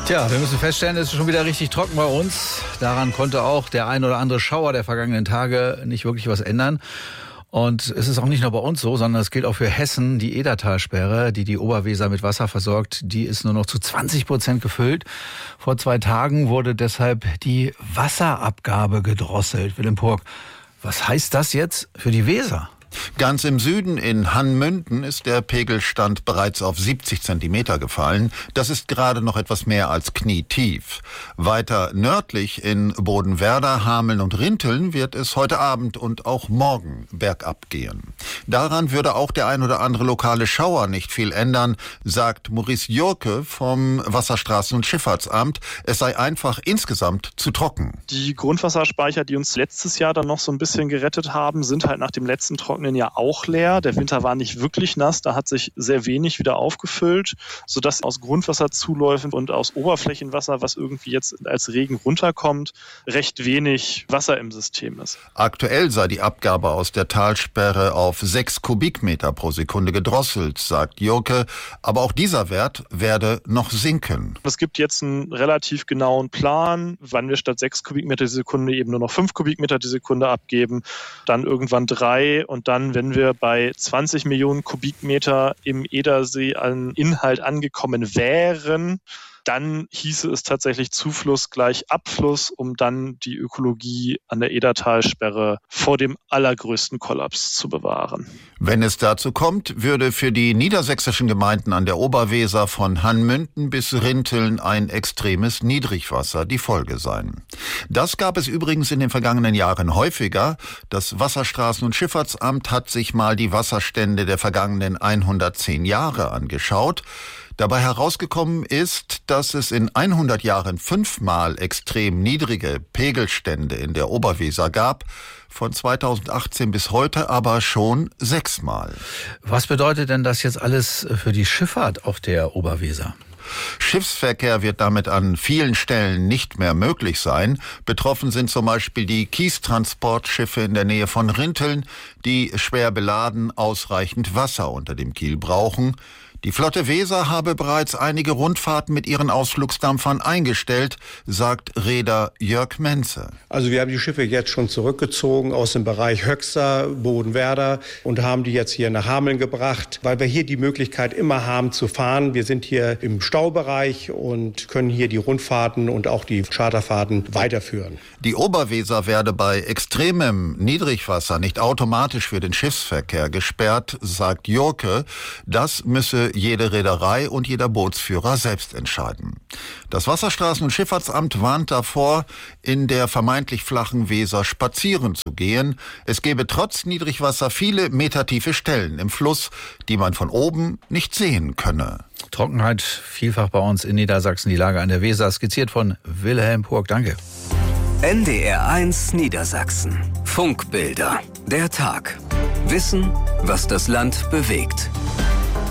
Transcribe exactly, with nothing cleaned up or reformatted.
Tja, wir müssen feststellen, es ist schon wieder richtig trocken bei uns. Daran konnte auch der ein oder andere Schauer der vergangenen Tage nicht wirklich was ändern. Und es ist auch nicht nur bei uns so, sondern es gilt auch für Hessen. Die Edertalsperre, die die Oberweser mit Wasser versorgt, die ist nur noch zu zwanzig Prozent gefüllt. Vor zwei Tagen wurde deshalb die Wasserabgabe gedrosselt. Willem Purk, was heißt das jetzt für die Weser? Ganz im Süden in Hannmünden ist der Pegelstand bereits auf siebzig Zentimeter gefallen. Das ist gerade noch etwas mehr als knietief. Weiter nördlich in Bodenwerder, Hameln und Rinteln wird es heute Abend und auch morgen bergab gehen. Daran würde auch der ein oder andere lokale Schauer nicht viel ändern, sagt Maurice Jurke vom Wasserstraßen- und Schifffahrtsamt. Es sei einfach insgesamt zu trocken. Die Grundwasserspeicher, die uns letztes Jahr dann noch so ein bisschen gerettet haben, sind halt nach dem letzten Trocknen ja auch leer. Der Winter war nicht wirklich nass, da hat sich sehr wenig wieder aufgefüllt, sodass aus Grundwasserzuläufen und aus Oberflächenwasser, was irgendwie jetzt als Regen runterkommt, recht wenig Wasser im System ist. Aktuell sei die Abgabe aus der Talsperre auf sechs Kubikmeter pro Sekunde gedrosselt, sagt Jurke, aber auch dieser Wert werde noch sinken. Es gibt jetzt einen relativ genauen Plan, wann wir statt sechs Kubikmeter die Sekunde eben nur noch fünf Kubikmeter die Sekunde abgeben, dann irgendwann drei und dann Dann, wenn wir bei zwanzig Millionen Kubikmeter im Edersee an Inhalt angekommen wären, dann hieße es tatsächlich Zufluss gleich Abfluss, um dann die Ökologie an der Edertalsperre vor dem allergrößten Kollaps zu bewahren. Wenn es dazu kommt, würde für die niedersächsischen Gemeinden an der Oberweser von Hannmünden bis Rinteln ein extremes Niedrigwasser die Folge sein. Das gab es übrigens in den vergangenen Jahren häufiger. Das Wasserstraßen- und Schifffahrtsamt hat sich mal die Wasserstände der vergangenen hundertzehn Jahre angeschaut. Dabei herausgekommen ist, dass es in hundert Jahren fünfmal extrem niedrige Pegelstände in der Oberweser gab, von zweitausendachtzehn bis heute aber schon sechsmal. Was bedeutet denn das jetzt alles für die Schifffahrt auf der Oberweser? Schiffsverkehr wird damit an vielen Stellen nicht mehr möglich sein. Betroffen sind zum Beispiel die Kiestransportschiffe in der Nähe von Rinteln, die schwer beladen ausreichend Wasser unter dem Kiel brauchen. Die Flotte Weser habe bereits einige Rundfahrten mit ihren Ausflugsdampfern eingestellt, sagt Reeder Jörg Menze. Also wir haben die Schiffe jetzt schon zurückgezogen aus dem Bereich Höxter, Bodenwerder und haben die jetzt hier nach Hameln gebracht, weil wir hier die Möglichkeit immer haben zu fahren. Wir sind hier im Staubereich und können hier die Rundfahrten und auch die Charterfahrten weiterführen. Die Oberweser werde bei extremem Niedrigwasser nicht automatisch für den Schiffsverkehr gesperrt, sagt Jurke. Das müsse jede Reederei und jeder Bootsführer selbst entscheiden. Das Wasserstraßen- und Schifffahrtsamt warnt davor, in der vermeintlich flachen Weser spazieren zu gehen. Es gebe trotz Niedrigwasser viele metertiefe Stellen im Fluss, die man von oben nicht sehen könne. Trockenheit vielfach bei uns in Niedersachsen, die Lage an der Weser, skizziert von Wilhelm Purk. Danke. N D R eins Niedersachsen. Funkbilder. Der Tag. Wissen, was das Land bewegt.